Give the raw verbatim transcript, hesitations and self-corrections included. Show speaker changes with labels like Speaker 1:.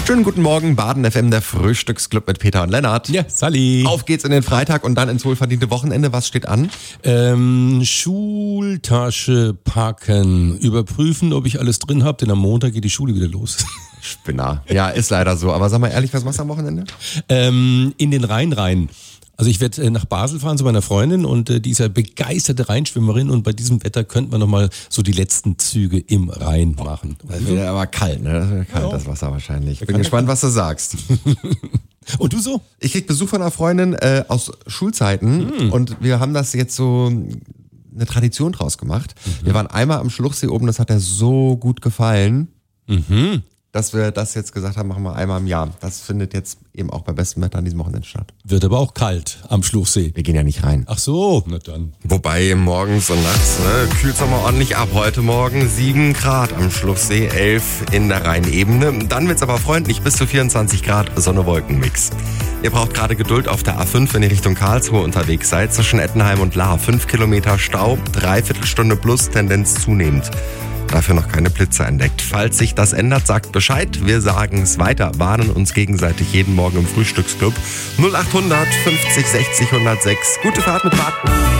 Speaker 1: Schönen guten Morgen, Baden F M, der Frühstücksclub mit Peter und Lennart.
Speaker 2: Ja, Sally.
Speaker 1: Auf geht's in den Freitag und dann ins wohlverdiente Wochenende. Was steht an?
Speaker 2: Ähm, Schultasche packen, überprüfen, ob ich alles drin habe, denn am Montag geht die Schule wieder los.
Speaker 1: Spinner. Ja, ist leider so. Aber sag mal ehrlich, was machst du am Wochenende?
Speaker 2: ähm, in den Rhein rein. Also ich werde äh, nach Basel fahren zu meiner Freundin und äh, die ist ja begeisterte Rheinschwimmerin und bei diesem Wetter könnte man nochmal so die letzten Züge im Rhein machen.
Speaker 1: Das wird aber kalt, ne? Das wird kalt,
Speaker 2: Ja.
Speaker 1: das Wasser wahrscheinlich. Bin gespannt, was du sagst.
Speaker 2: Und du so?
Speaker 1: Ich krieg Besuch von einer Freundin äh, aus Schulzeiten
Speaker 2: Hm.
Speaker 1: und wir haben das jetzt so eine Tradition draus gemacht.
Speaker 2: Mhm.
Speaker 1: Wir waren einmal am Schluchsee oben, das hat der so gut gefallen,
Speaker 2: Mhm.
Speaker 1: dass wir das jetzt gesagt haben, machen wir einmal im Jahr. Das findet jetzt eben auch bei bestem Wetter an diesem Wochenende statt.
Speaker 2: Wird aber auch kalt am Schluchsee.
Speaker 1: Wir gehen ja nicht rein.
Speaker 2: Ach so, na dann.
Speaker 1: Wobei morgens und nachts ne, kühlt es mal ordentlich ab. Heute Morgen sieben Grad am Schluchsee, elf in der Rheinebene. Dann wird's aber freundlich, bis zu vierundzwanzig Grad Sonne-Wolken-Mix. Ihr braucht gerade Geduld auf der A fünf, wenn ihr Richtung Karlsruhe unterwegs seid. Zwischen Ettenheim und Lahr fünf Kilometer Stau, Dreiviertelstunde plus, Tendenz zunehmend. Dafür noch keine Blitze entdeckt. Falls sich das ändert, sagt Bescheid. Wir sagen es weiter, warnen uns gegenseitig jeden Morgen im Frühstücksclub. null acht hundert fünfzig sechzig hundertsechs. Gute Fahrt mit Baden.